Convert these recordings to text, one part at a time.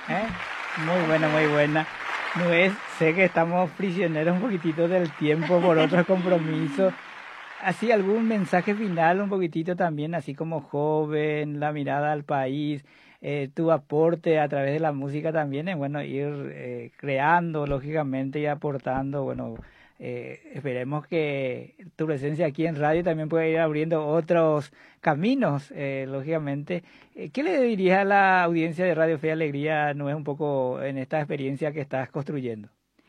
¿Eh? Muy buena, muy buena. No es, sé que estamos prisioneros un poquitito del tiempo por otros compromisos. Así algún mensaje final un poquitito también, así como joven, la mirada al país, tu aporte a través de la música también es bueno ir creando lógicamente y aportando, bueno, esperemos que tu presencia aquí en radio también pueda ir abriendo otros caminos, lógicamente. ¿Qué le dirías a la audiencia de Radio Fe y Alegría, no es un poco en esta experiencia que estás construyendo?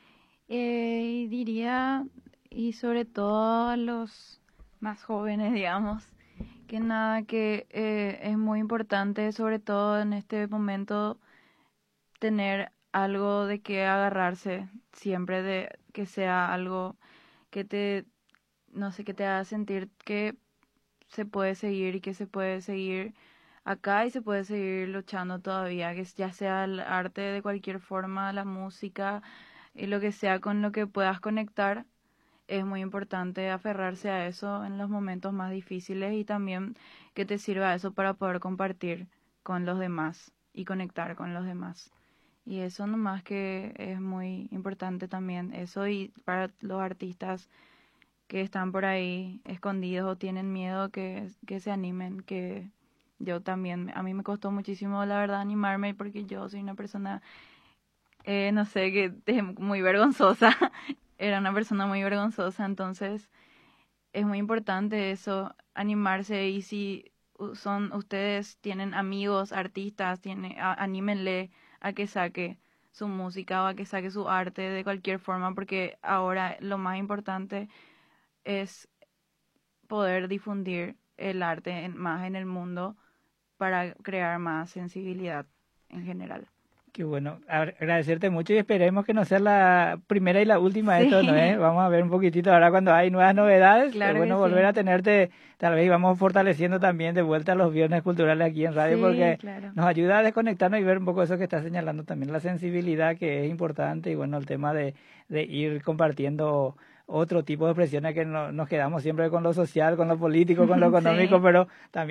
Y diría, y sobre todo a los más jóvenes, digamos, que nada, que es muy importante, sobre todo en este momento, tener algo de que agarrarse, siempre de que sea algo que te, no sé, que te haga sentir que se puede seguir y que se puede seguir acá y se puede seguir luchando todavía, que ya sea el arte de cualquier forma, la música y lo que sea con lo que puedas conectar. Es muy importante aferrarse a eso en los momentos más difíciles y también que te sirva eso para poder compartir con los demás y conectar con los demás. Y eso nomás que es muy importante también, eso y para los artistas que están por ahí escondidos o tienen miedo que se animen, que yo también, a mí me costó muchísimo la verdad animarme porque yo soy una persona, no sé, que es muy vergonzosa, era una persona muy vergonzosa, entonces es muy importante eso, animarse y si son ustedes tienen amigos, artistas, anímenle a que saque su música o a que saque su arte de cualquier forma porque ahora lo más importante es poder difundir el arte más en el mundo para crear más sensibilidad en general. Qué bueno, agradecerte mucho y esperemos que no sea la primera y la última de esto, ¿no es? Sí, Vamos a ver un poquito ahora cuando hay nuevas novedades, es claro que bueno volver sí. a tenerte, tal vez y vamos fortaleciendo también de vuelta los viernes culturales aquí en radio Sí, porque claro. nos ayuda a desconectarnos y ver un poco eso que estás señalando también, la sensibilidad que es importante y bueno, el tema de ir compartiendo otro tipo de expresiones que no, nos quedamos siempre con lo social, con lo político, con lo económico, Sí. pero también